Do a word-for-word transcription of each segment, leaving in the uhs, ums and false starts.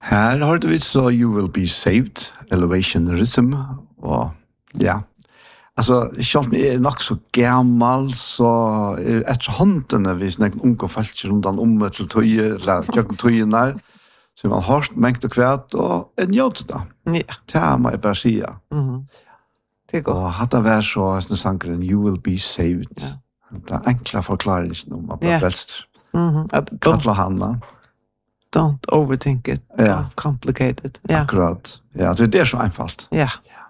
Här har vi så You Will Be Saved, Elevation Rhythm, och ja. Alltså, själv mig är nog så gammal, så är efter hånden vi snackar unga folk runt om till tojer, eller jag tojerna, så man har mängd och kvärt och en jord då. Ja. Ta mig bara säga. Mhm. Det går. Och hade vär så att sankren You Will Be Saved. Ja. Det är enkla förklaringen om att Ja. bäst. Mhm. Katla Hanna. Don't overthink it. Ja. Don't complicate it. Ja. Akkurat. Ja, det är så einfalt. Ja.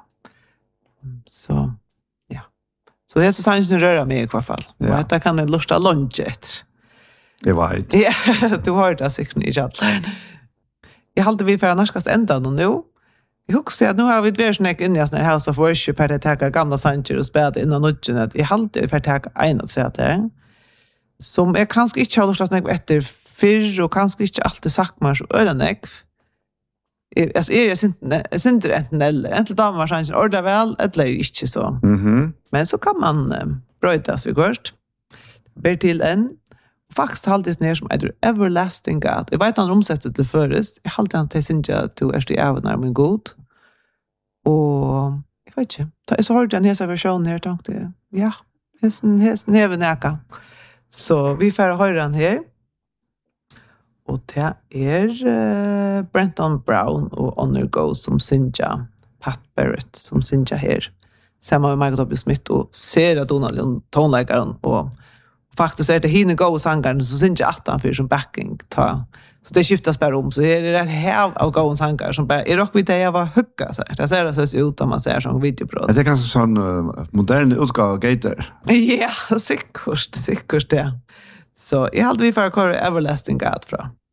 Så ja. Så det är så sant som röra mig i alla fall. Ja. Och det kan en lusta lunch efter. Det var ett. Ja, du har det säkert i chatten. Jag hade vi för annarskast ända nu. Jag husker att nu har vi ett version inne i sån här House of Worship här det tar gamla sanger och spela innan nudgen att jag hade för att ta en att säga det. Som är kanske inte har lustat något efter för och kanske inte alltid sagt man så öden alltså är jag inte inte rätt eller inte damer sanger orda väl eller inte så. Mhm. Men så kan man uh, bröta så först. Ber till en faktiskt alltid ner som är everlasting God. Jag vet han omsätter till förrest. Jag alltid han till synja to är det även när min god. Och jag vet inte. Ta så har den här versionen här tänkte jag. Ja, hästen hästen även näka. Så vi får höra den här. Och det är uh, Brenton Brown och Honor Go som synja. Pat Barrett som synja här. Samma med Michael W. Smith och Sarah Donald tonläggaren och faktiskt är det hinner gå sångaren så syns jag att han för som backing ta. Så det skiftas bara om så är det rätt här av gå sångare som bara är rock vid det jag var hugga så här. Det ser det så ut om man ser som videobrott. Det är kanske sån uh, modern utgåva av Gator. Ja, säkert, säkert det. Så jag hade vi för att köra Everlasting God från.